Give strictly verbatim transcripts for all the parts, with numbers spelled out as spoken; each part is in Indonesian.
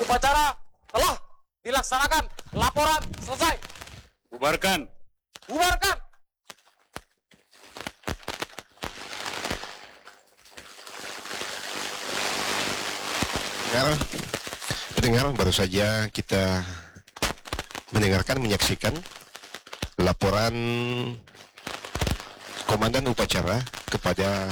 Upacara telah dilaksanakan. Laporan selesai. Bubarkan. Bubarkan. Pendengar, pendengar, baru saja kita mendengarkan, menyaksikan laporan Komandan Upacara kepada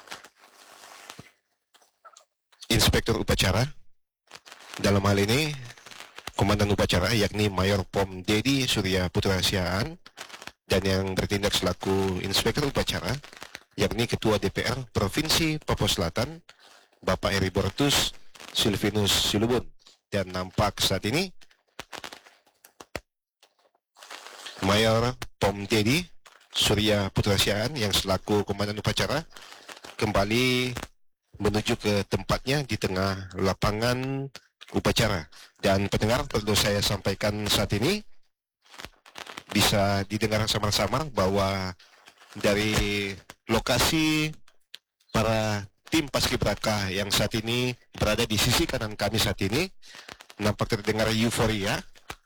Inspektur Upacara. Dalam hal ini, Komandan Upacara yakni Mayor Pom Dedi Surya Putra Siaan, dan yang bertindak selaku Inspektur Upacara yakni Ketua D P R Provinsi Papua Selatan, Bapak Heribertus Silvinus Silubun. Dan nampak saat ini Mayor Pom Dedi Surya Putra Siaan yang selaku Komandan Upacara kembali menuju ke tempatnya di tengah lapangan upacara. Dan pendengar, perlu saya sampaikan saat ini bisa didengar samar-samar bahwa dari lokasi para tim paskibraka yang saat ini berada di sisi kanan kami saat ini nampak terdengar euforia.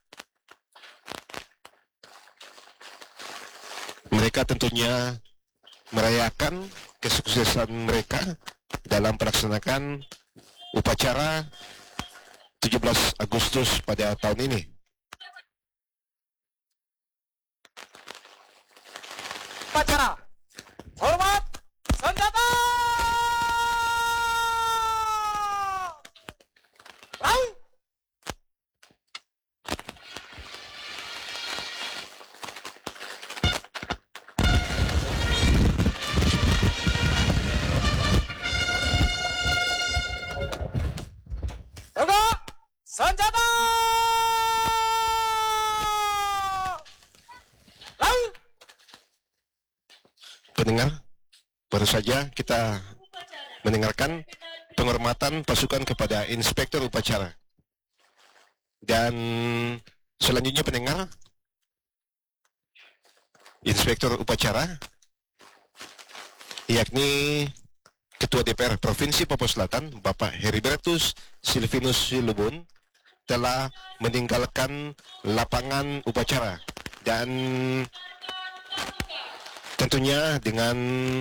Mereka tentunya merayakan kesuksesan mereka dalam melaksanakan upacara tujuh belas Agustus pada tahun ini. Upacara. Hormat senjata. Raung. Tegak. Senjata. Raung. Pendengar, baru saja kita mendengarkan penghormatan pasukan kepada Inspektur Upacara. Dan selanjutnya pendengar, Inspektur Upacara yakni Ketua D P R Provinsi Papua Selatan, Bapak Heribertus Silvinus Silubun, telah meninggalkan lapangan upacara. Dan tentunya dengan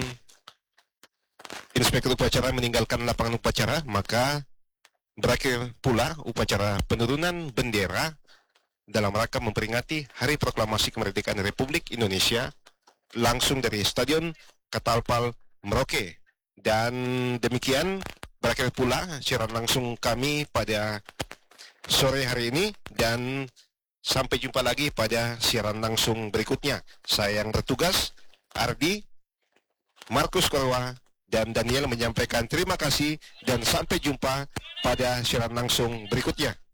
Inspektur Upacara meninggalkan lapangan upacara, maka berakhir pula upacara penurunan bendera dalam rangka memperingati Hari Proklamasi Kemerdekaan Republik Indonesia langsung dari Stadion Katalpal Merauke. Dan demikian berakhir pula siaran langsung kami pada sore hari ini, dan sampai jumpa lagi pada siaran langsung berikutnya. Saya yang bertugas, Ardi, Markus Korwa, dan Daniel menyampaikan terima kasih dan sampai jumpa pada siaran langsung berikutnya.